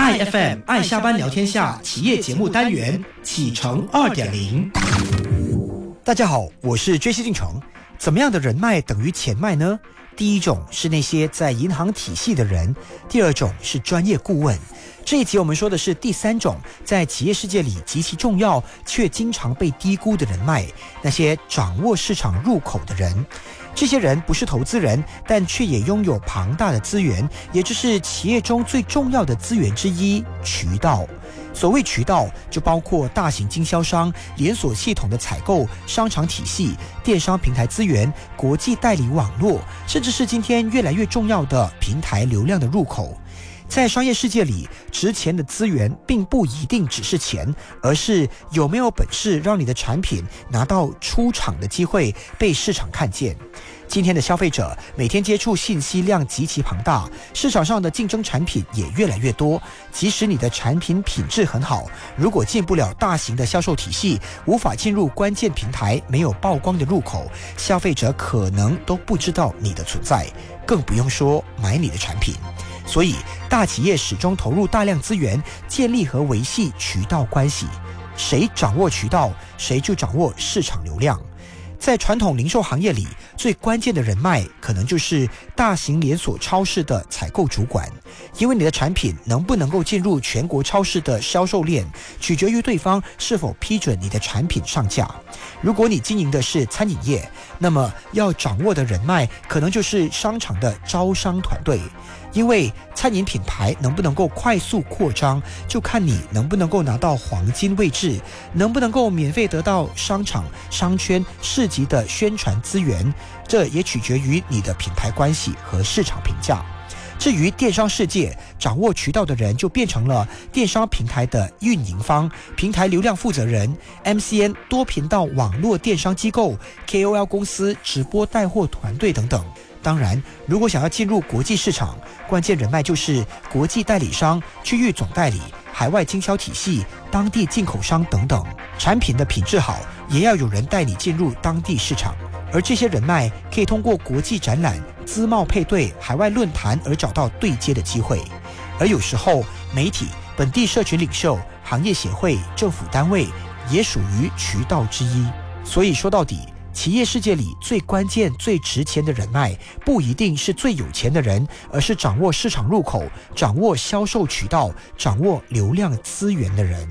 IFM 爱下班聊天下企业节目单元启程2.0。 大家好，我是追西进城。怎么样的人脉等于钱脉呢？第一种是那些在银行体系的人，第二种是专业顾问。这一集我们说的是第三种，在企业世界里极其重要却经常被低估的人脉，那些掌握市场入口的人。这些人不是投资人，但却也拥有庞大的资源，也就是企业中最重要的资源之一——渠道。所谓渠道，就包括大型经销商、连锁系统的采购、商场体系、电商平台资源、国际代理网络，甚至是今天越来越重要的平台流量的入口。在商业世界里，值钱的资源并不一定只是钱，而是有没有本事让你的产品拿到出场的机会，被市场看见。今天的消费者每天接触信息量极其庞大，市场上的竞争产品也越来越多。即使你的产品品质很好，如果进不了大型的销售体系，无法进入关键平台，没有曝光的入口，消费者可能都不知道你的存在，更不用说买你的产品。所以大企业始终投入大量资源建立和维系渠道关系，谁掌握渠道，谁就掌握市场流量。在传统零售行业里，最关键的人脉可能就是大型连锁超市的采购主管，因为你的产品能不能够进入全国超市的销售链，取决于对方是否批准你的产品上架。如果你经营的是餐饮业，那么要掌握的人脉可能就是商场的招商团队，因为餐饮品牌能不能够快速扩张，就看你能不能够拿到黄金位置，能不能够免费得到商场、商圈、市集的宣传资源，这也取决于你的品牌关系和市场评价。至于电商世界，掌握渠道的人就变成了电商平台的运营方、平台流量负责人、MCN 多频道网络电商机构、KOL 公司、直播带货团队等等。当然，如果想要进入国际市场，关键人脉就是国际代理商、区域总代理、海外经销体系、当地进口商等等。产品的品质好，也要有人带你进入当地市场。而这些人脉可以通过国际展览、资贸配对、海外论坛而找到对接的机会。而有时候，媒体、本地社群领袖、行业协会、政府单位也属于渠道之一。所以说到底，企业世界里最关键、最值钱的人脉，不一定是最有钱的人，而是掌握市场入口、掌握销售渠道、掌握流量资源的人。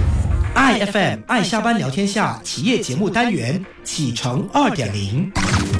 IFM 爱下班聊天下企业节目单元启程2.0。